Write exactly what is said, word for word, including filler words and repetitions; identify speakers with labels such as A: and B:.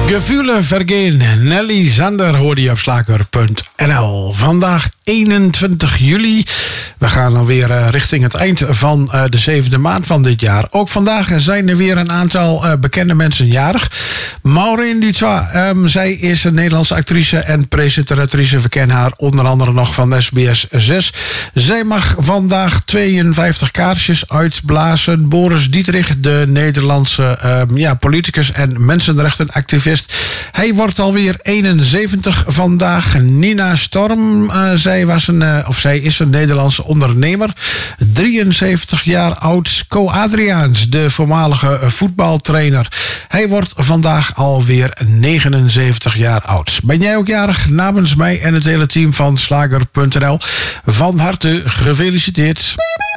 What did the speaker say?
A: Gefühle vergehen. Nelly Zander hoorde je op slager punt n l. Vandaag eenentwintig juli. We gaan alweer uh, richting het eind van uh, de zevende maand van dit jaar. Ook vandaag zijn er weer een aantal uh, bekende mensen jarig. Maureen Dutois, um, zij is een Nederlandse actrice en presentatrice. We kennen haar onder andere nog van S B S zes. Zij mag vandaag tweeënvijftig kaarsjes uitblazen. Boris Dietrich, de Nederlandse um, ja, politicus en mensenrechtenactivist. Hij wordt alweer eenenzeventig vandaag. Nina Storm, uh, zij, was een, uh, of zij is een Nederlandse ondernemer. drieënzeventig jaar oud. Co Adriaans, de voormalige voetbaltrainer. Hij wordt vandaag alweer negenenzeventig jaar oud. Ben jij ook jarig? Namens mij en het hele team van slager punt n l van harte gefeliciteerd.